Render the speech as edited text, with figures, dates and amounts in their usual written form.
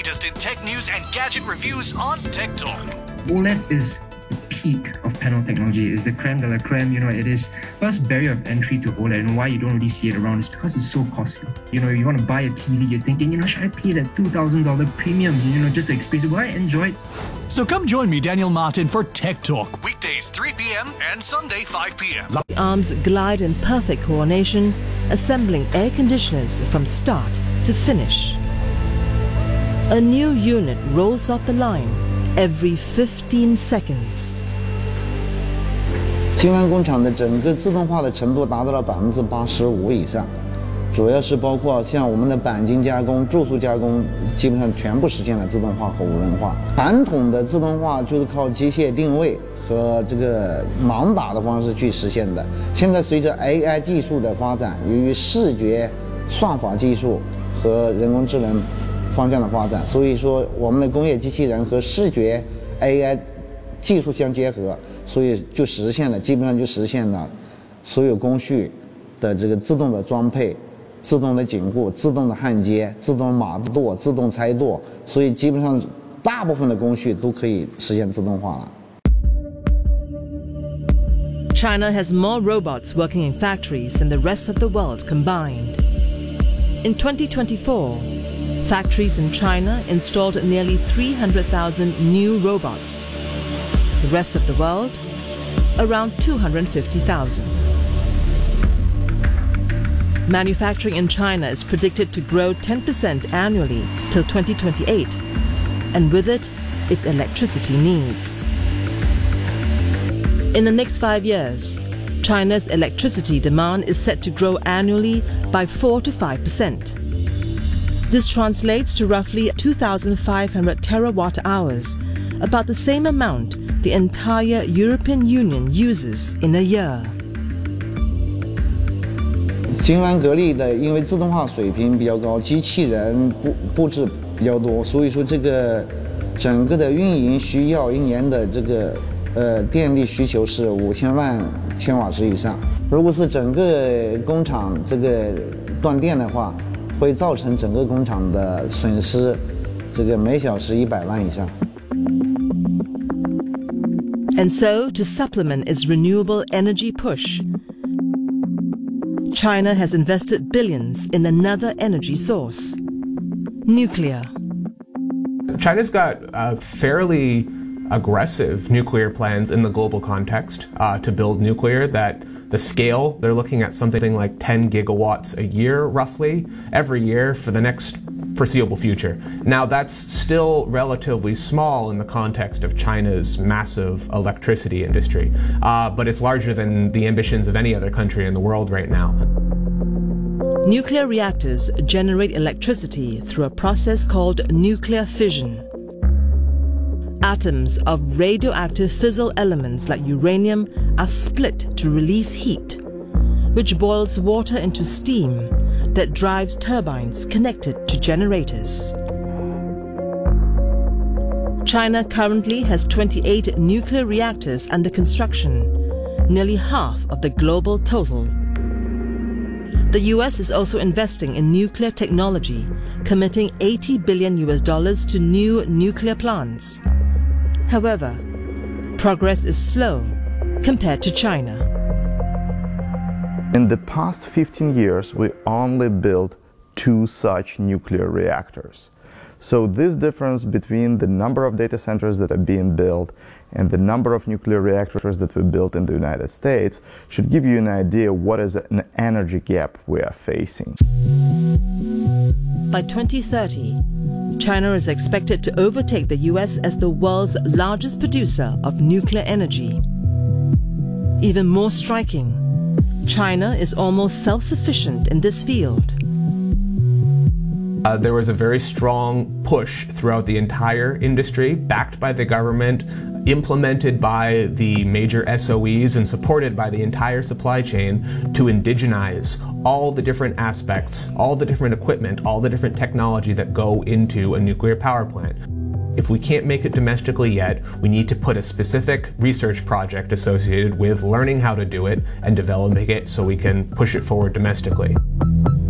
latest in tech news and gadget reviews on Tech Talk. OLED is the peak of panel technology. It's the creme de la creme. It is first barrier of entry to OLED. And why you don't really see it around is because it's so costly. You want to buy a TV, you're thinking, should I pay that $2,000 premium, just to experience it? Will I enjoy it? So come join me, Daniel Martin, for Tech Talk, weekdays 3 p.m. and Sunday 5 p.m. The arms glide in perfect coordination, assembling air conditioners from start to finish. A new unit rolls off the line every 15 seconds. 金湾工厂的整个自动化的程度达到了85%以上，主要是包括像我们的钣金加工、注塑加工，基本上全部实现了自动化和无人化。传统的自动化就是靠机械定位和这个盲打的方式去实现的。现在随着 AI 技术的发展，由于视觉算法技术和人工智能方向的发展，所以说我们的工业机器人和视觉 AI 技术相结合，所以就实现了，基本上就实现了所有工序的这个自动的装配、自动的紧固、自动的焊接、自动码舵、自动拆舵，所以基本上大部分的工序都可以实现自动化了。 China has more robots working in factories than the rest of the world combined. In 2024, factories in China installed nearly 300,000 new robots. The rest of the world, around 250,000. Manufacturing in China is predicted to grow 10% annually till 2028, and with it, its electricity needs. In the next 5 years, China's electricity demand is set to grow annually by 4 to 5%. This translates to roughly 2,500 terawatt hours, about the same amount the entire European Union uses in a year. 金湾格力的，因为自动化水平比较高，机器人布置比较多，所以说这个整个的运营需要一年的这个电力需求是5000万千瓦时以上。如果是整个工厂这个断电的话，会造成整个工厂的损失，这个每小时100万以上。 And so, to supplement its renewable energy push, China has invested billions in another energy source: nuclear. China's got fairly aggressive nuclear plans in the global context to build nuclear. That the scale, they're looking at something like 10 gigawatts a year, roughly, every year for the next foreseeable future. Now, that's still relatively small in the context of China's massive electricity industry, but it's larger than the ambitions of any other country in the world right now. Nuclear reactors generate electricity through a process called nuclear fission. Atoms of radioactive fissile elements like uranium are split to release heat, which boils water into steam that drives turbines connected to generators. China currently has 28 nuclear reactors under construction, nearly half of the global total. The US is also investing in nuclear technology, committing $80 billion to new nuclear plants. However, progress is slow compared to China. In the past 15 years, we only built 2 such nuclear reactors. So this difference between the number of data centers that are being built and the number of nuclear reactors that we built in the United States should give you an idea what is an energy gap we are facing. By 2030, China is expected to overtake the US as the world's largest producer of nuclear energy. Even more striking, China is almost self-sufficient in this field. There was a very strong push throughout the entire industry, backed by the government, implemented by the major SOEs, and supported by the entire supply chain to indigenize all the different aspects, all the different equipment, all the different technology that go into a nuclear power plant. If we can't make it domestically yet, we need to put a specific research project associated with learning how to do it and developing it so we can push it forward domestically.